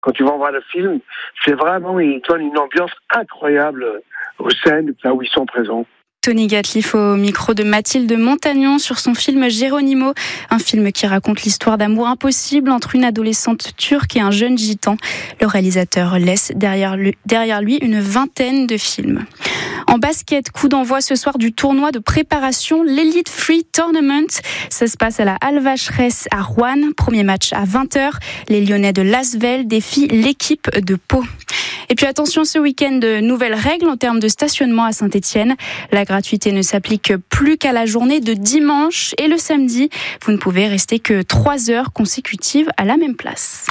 quand tu vas voir le film, c'est vraiment, ils donnent une ambiance incroyable aux scènes là où ils sont présents. Tony Gatliff au micro de Mathilde Montagnon sur son film Geronimo, un film qui raconte l'histoire d'amour impossible entre une adolescente turque et un jeune gitan. Le réalisateur laisse derrière lui une vingtaine de films. En basket, coup d'envoi ce soir du tournoi de préparation, l'Elite Free Tournament. Ça se passe à la Al Vacheresse à Rouen. Premier match à 20h. Les Lyonnais de Lasvel défient l'équipe de Pau. Et puis attention, ce week-end, de nouvelles règles en termes de stationnement à Saint-Étienne. La gratuité ne s'applique plus qu'à la journée de dimanche et le samedi. Vous ne pouvez rester que 3 heures consécutives à la même place.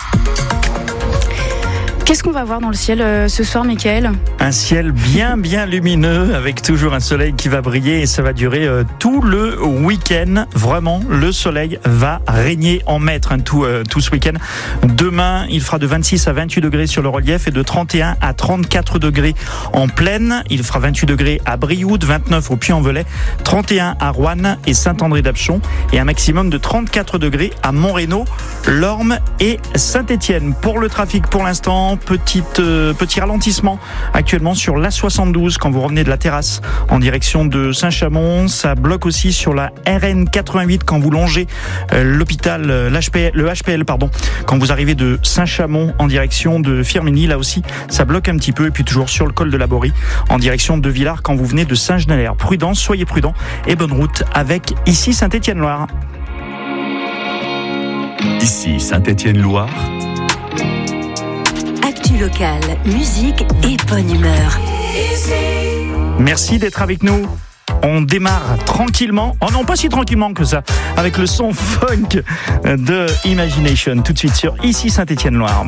Qu'est-ce qu'on va voir dans le ciel ce soir, Mickaël ? Un ciel bien lumineux avec toujours un soleil qui va briller et ça va durer tout le week-end. Vraiment, le soleil va régner en maître tout ce week-end. Demain, il fera de 26 à 28 degrés sur le relief et de 31 à 34 degrés en plaine. Il fera 28 degrés à Brioude, 29 au Puy-en-Velay, 31 à Roanne et Saint-André-d'Apchon et un maximum de 34 degrés à Montrénaud, Lorme et Saint-Étienne. Pour le trafic, pour l'instant, petit ralentissement actuellement sur l'A72 quand vous revenez de la terrasse en direction de Saint-Chamond. Ça bloque aussi sur la RN 88 quand vous longez le HPL quand vous arrivez de Saint-Chamond en direction de Firminy. Là aussi ça bloque un petit peu. Et puis toujours sur le col de la Borie en direction de Villars quand vous venez de Saint-Genélaire. Prudence, soyez prudents et bonne route avec ici Saint-Étienne-Loire. Ici Saint-Étienne-Loire. Actu locale, musique et bonne humeur. Merci d'être avec nous. On démarre tranquillement, oh non pas si tranquillement que ça, avec le son funk de Imagination tout de suite sur ici Saint-Étienne-Loire.